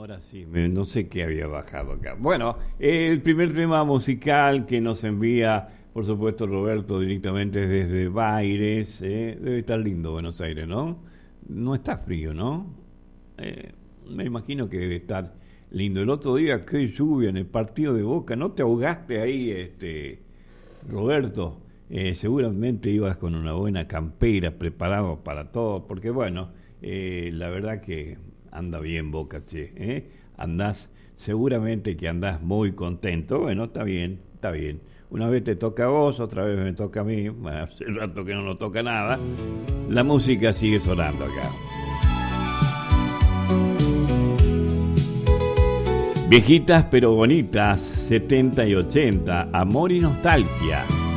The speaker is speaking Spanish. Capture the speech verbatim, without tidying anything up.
Ahora sí, me- no sé qué había bajado acá. Bueno, el primer tema musical que nos envía, por supuesto, Roberto directamente desde Baires. eh, Debe estar lindo Buenos Aires, ¿no? No está frío, ¿no? Eh, Me imagino que debe estar lindo. El otro día, qué lluvia en el partido de Boca. ¿No te ahogaste ahí, este, Roberto? Eh, seguramente ibas con una buena campera, preparado para todo, porque bueno, eh, la verdad que anda bien Boca, che, ¿eh? Andás, seguramente que andás muy contento. Bueno, está bien, está bien. Una vez te toca a vos, otra vez me toca a mí. Bueno, hace rato que no nos toca nada. La música sigue sonando acá. Viejitas pero bonitas, setenta y ochenta, amor y nostalgia.